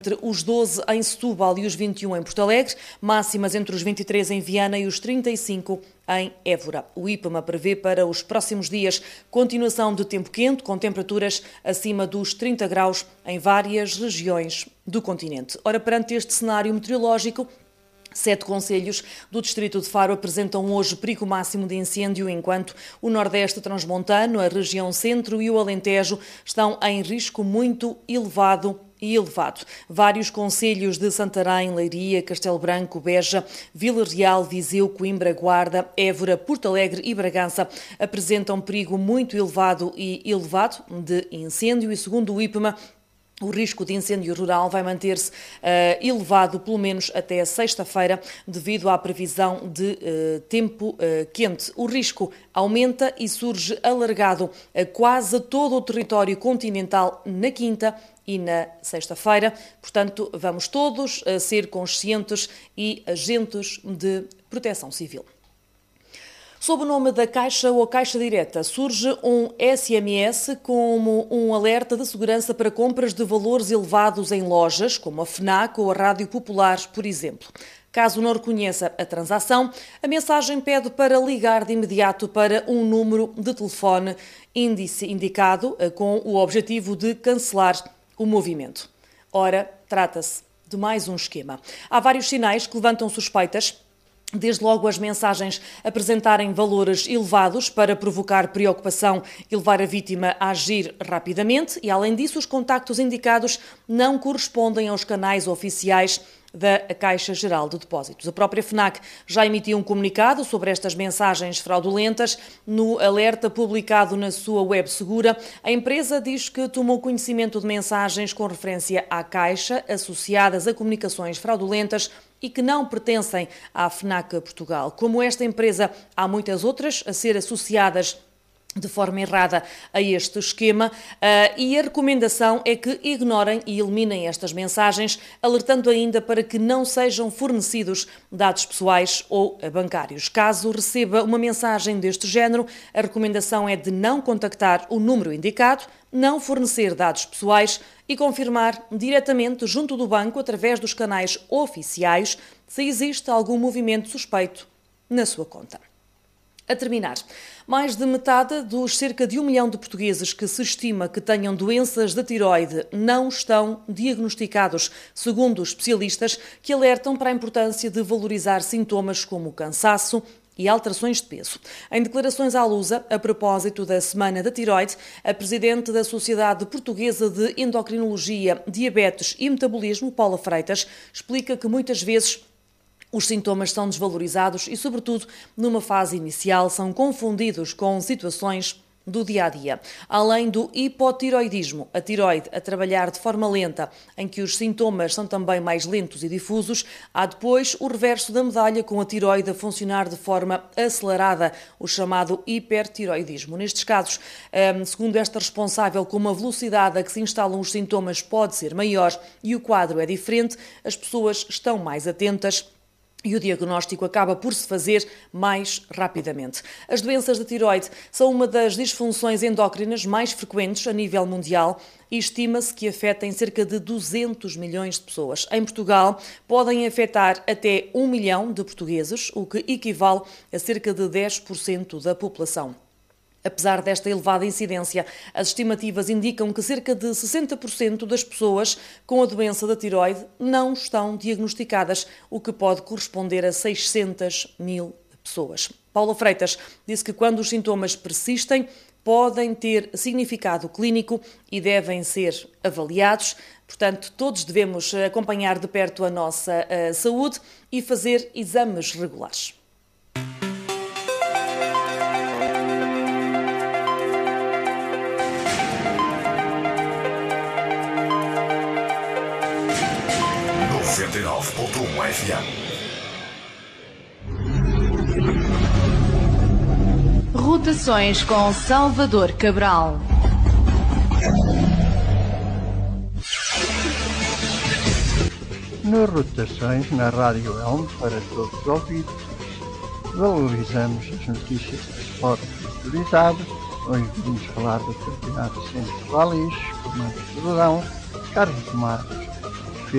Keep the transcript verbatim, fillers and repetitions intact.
Entre os doze em Setúbal e os vinte e um em Porto Alegre, máximas entre os vinte e três em Viana e os trinta e cinco em Évora. O IPMA prevê para os próximos dias continuação de tempo quente, com temperaturas acima dos trinta graus em várias regiões do continente. Ora, perante este cenário meteorológico, sete concelhos do distrito de Faro apresentam hoje perigo máximo de incêndio, enquanto o Nordeste transmontano, a região Centro e o Alentejo estão em risco muito elevado e elevado. Vários concelhos de Santarém, Leiria, Castelo Branco, Beja, Vila Real, Viseu, Coimbra, Guarda, Évora, Porto Alegre e Bragança apresentam perigo muito elevado e elevado de incêndio e, segundo o IPMA, o risco de incêndio rural vai manter-se uh, elevado pelo menos até sexta-feira devido à previsão de uh, tempo uh, quente. O risco aumenta e surge alargado a quase todo o território continental na quinta e na sexta-feira. Portanto, vamos todos uh, ser conscientes e agentes de proteção civil. Sob o nome da Caixa ou Caixa Direta, surge um S M S como um alerta de segurança para compras de valores elevados em lojas, como a FNAC ou a Rádio Popular, por exemplo. Caso não reconheça a transação, a mensagem pede para ligar de imediato para um número de telefone índice indicado com o objetivo de cancelar o movimento. Ora, trata-se de mais um esquema. Há vários sinais que levantam suspeitas. Desde logo as mensagens apresentarem valores elevados para provocar preocupação e levar a vítima a agir rapidamente e, além disso, os contactos indicados não correspondem aos canais oficiais da Caixa Geral de Depósitos. A própria FNAC já emitiu um comunicado sobre estas mensagens fraudulentas. No alerta publicado na sua web segura, a empresa diz que tomou conhecimento de mensagens com referência à Caixa associadas a comunicações fraudulentas e que não pertencem à FNAC Portugal. Como esta empresa, há muitas outras a ser associadas de forma errada a este esquema uh, e a recomendação é que ignorem e eliminem estas mensagens, alertando ainda para que não sejam fornecidos dados pessoais ou bancários. Caso receba uma mensagem deste género, a recomendação é de não contactar o número indicado, não fornecer dados pessoais e confirmar diretamente junto do banco, através dos canais oficiais, se existe algum movimento suspeito na sua conta. A terminar, mais de metade dos cerca de um milhão de portugueses que se estima que tenham doenças da tiroide não estão diagnosticados, segundo os especialistas que alertam para a importância de valorizar sintomas como cansaço e alterações de peso. Em declarações à Lusa, a propósito da Semana da Tiroide, a presidente da Sociedade Portuguesa de Endocrinologia, Diabetes e Metabolismo, Paula Freitas, explica que muitas vezes os sintomas são desvalorizados e, sobretudo, numa fase inicial, são confundidos com situações do dia-a-dia. Além do hipotiroidismo, a tiroide a trabalhar de forma lenta, em que os sintomas são também mais lentos e difusos, há depois o reverso da medalha, com a tiroide a funcionar de forma acelerada, o chamado hipertiroidismo. Nestes casos, segundo esta responsável, como a velocidade a que se instalam os sintomas pode ser maior e o quadro é diferente, as pessoas estão mais atentas e o diagnóstico acaba por se fazer mais rapidamente. As doenças da tiroide são uma das disfunções endócrinas mais frequentes a nível mundial e estima-se que afetem cerca de duzentos milhões de pessoas. Em Portugal, podem afetar até um milhão de portugueses, o que equivale a cerca de dez por cento da população. Apesar desta elevada incidência, as estimativas indicam que cerca de sessenta por cento das pessoas com a doença da tiroide não estão diagnosticadas, o que pode corresponder a seiscentas mil pessoas. Paula Freitas disse que quando os sintomas persistem, podem ter significado clínico e devem ser avaliados. Portanto, todos devemos acompanhar de perto a nossa a saúde e fazer exames regulares. noventa e nove ponto um F M. Rotações com Salvador Cabral. Nas rotações na Rádio Elm para todos os ouvidos, valorizamos as notícias de esporte autorizado. Hoje vamos falar do Campeonato Centro de Valis, Comandos de Rodão, Carlos Matos